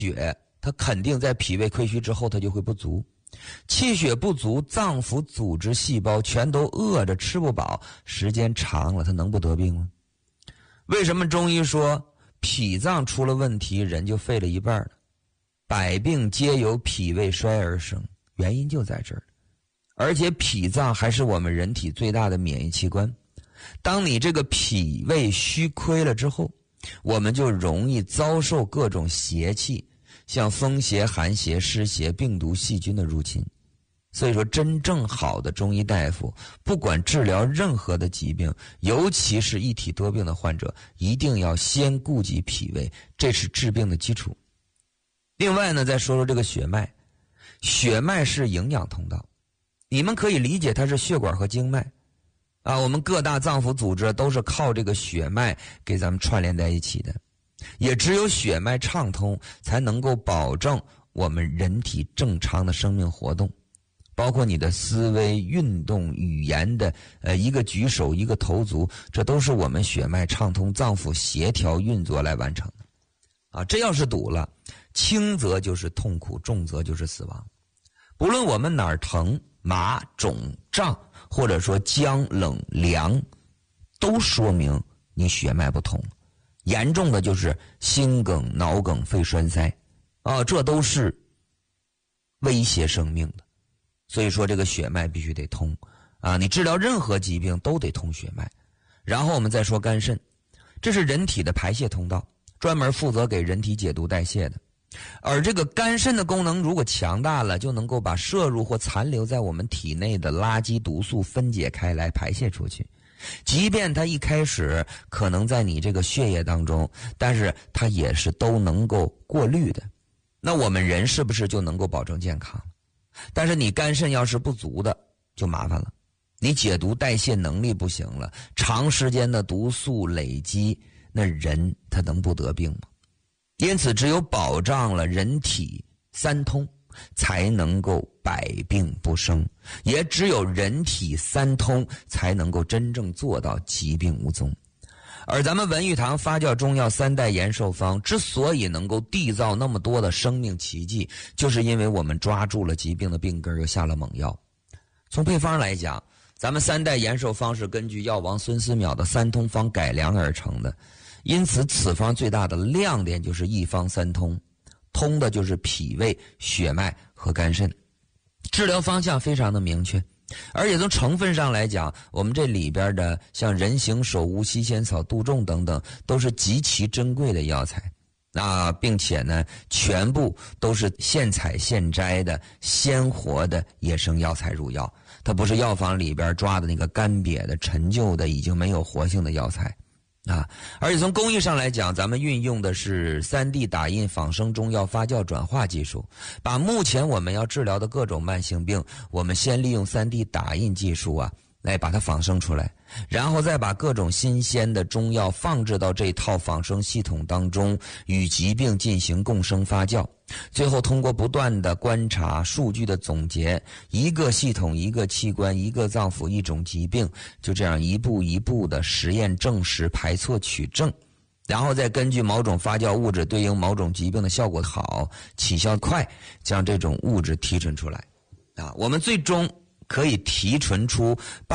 血它肯定在脾胃亏虚之后它就会不足，气血不足，脏腑组织细胞全都饿着吃不饱，时间长了它能不得病吗？为什么中医说脾脏出了问题人就废了一半了？百病皆由脾胃衰而生，原因就在这儿。而且脾脏还是我们人体最大的免疫器官，当你这个脾胃虚亏了之后，我们就容易遭受各种邪气，像风邪、寒邪、湿邪、病毒、细菌的入侵。所以说真正好的中医大夫，不管治疗任何的疾病，尤其是一体多病的患者，一定要先顾及脾胃，这是治病的基础。另外呢，再说说这个血脉。血脉是营养通道，你们可以理解它是血管和经脉啊，我们各大脏腑组织都是靠这个血脉给咱们串联在一起的，也只有血脉畅通，才能够保证我们人体正常的生命活动，包括你的思维、运动、语言的一个举手、一个投足，这都是我们血脉畅通、脏腑协调运作来完成的啊。这要是堵了，轻则就是痛苦，重则就是死亡。不论我们哪儿疼、麻、肿、胀，或者说僵、冷、凉，都说明你血脉不通。严重的就是心梗、脑梗、肺栓塞啊，这都是威胁生命的。所以说这个血脉必须得通啊，你治疗任何疾病都得通血脉。然后我们再说肝肾，这是人体的排泄通道，专门负责给人体解毒代谢的。而这个肝肾的功能如果强大了，就能够把摄入或残留在我们体内的垃圾毒素分解开来排泄出去。即便它一开始可能在你这个血液当中，但是它也是都能够过滤的。那我们人是不是就能够保证健康？但是你肝肾要是不足的就麻烦了，你解毒代谢能力不行了，长时间的毒素累积，那人他能不得病吗？因此只有保障了人体三通，才能够百病不生，也只有人体三通才能够真正做到疾病无踪。而咱们文玉堂发酵中药三代延寿方之所以能够缔造那么多的生命奇迹，就是因为我们抓住了疾病的病根，又下了猛药。从配方来讲，咱们三代延寿方是根据药王孙思邈的三通方改良而成的，因此此方最大的亮点就是一方三通，通的就是脾胃、血脉和肝肾，治疗方向非常的明确。而且从成分上来讲，我们这里边的像人形首乌、西仙草、杜仲等等，都是极其珍贵的药材啊，并且呢，全部都是现采现摘的鲜活的野生药材入药，它不是药房里边抓的那个干瘪的陈旧的已经没有活性的药材啊。而且从工艺上来讲，咱们运用的是 3D 打印仿生中药发酵转化技术，把目前我们要治疗的各种慢性病，我们先利用 3D 打印技术啊，来把它仿生出来，然后再把各种新鲜的中药放置到这套仿生系统当中，与疾病进行共生发酵，最后通过不断的观察、数据的总结，一个系统、一个器官、一个脏腑、一种疾病，就这样一步一步的实验证实、排错取证，然后再根据某种发酵物质对应某种疾病的效果好、起效快，将这种物质提纯出来啊，我们最终可以提纯出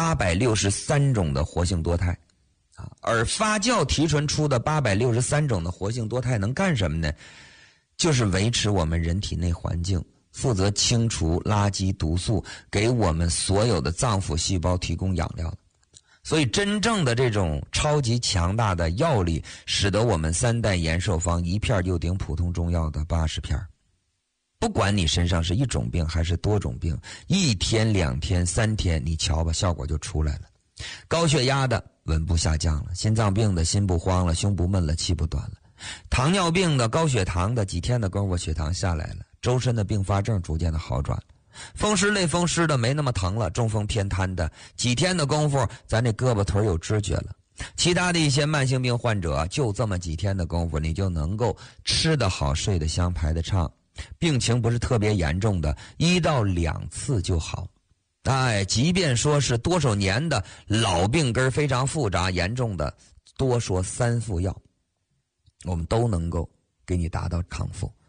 863种的活性多肽啊，而发酵提纯出的863种的活性多肽能干什么呢？就是维持我们人体内环境，负责清除垃圾毒素，给我们所有的脏腑细胞提供养料的。所以真正的这种超级强大的药力，使得我们三代延寿方一片就顶普通中药的80片。不管你身上是一种病还是多种病，1天、2天、3天，你瞧吧，效果就出来了。高血压的稳步下降了，心脏病的心不慌了，胸不闷了，气不短了，糖尿病的、高血糖的，几天的功夫血糖下来了，周身的并发症逐渐的好转了，风湿类风湿的没那么疼了，中风偏瘫的几天的功夫咱这胳膊腿有知觉了，其他的一些慢性病患者就这么几天的功夫，你就能够吃得好、睡得香、排得畅，病情不是特别严重的1到2次就好。即便说是多少年的老病根非常复杂严重的，多说3副药，我们都能够给你达到康复。